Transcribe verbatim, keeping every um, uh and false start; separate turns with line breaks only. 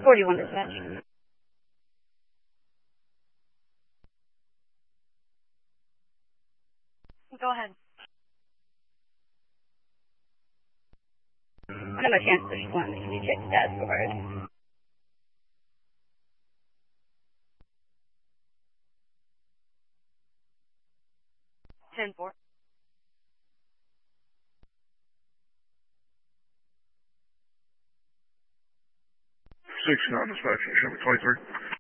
forty-one dispatch.
Go ahead.
I have my chance to just one. Can you check the dashboard?
ten four.
sixty-nine dispatch, Chevy twenty-three.